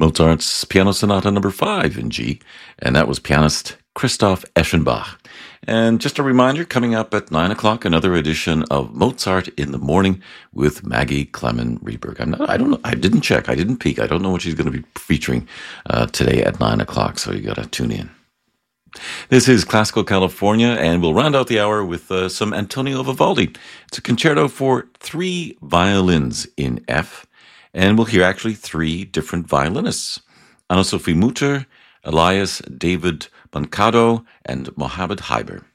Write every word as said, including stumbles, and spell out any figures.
Mozart's Piano Sonata number five in G, and that was pianist Christoph Eschenbach. And just a reminder, coming up at nine o'clock, another edition of Mozart in the Morning with Maggie Clement Rieberg. I'm not, I don't know, I didn't check, I didn't peek, I don't know what she's going to be featuring uh, today at nine o'clock, so you got to tune in. This is Classical California, and we'll round out the hour with uh, some Antonio Vivaldi. It's a concerto for three violins in F, and we'll hear actually three different violinists. Anna-Sophie Mutter, Elias David Moncado, and Mohammed Heiber.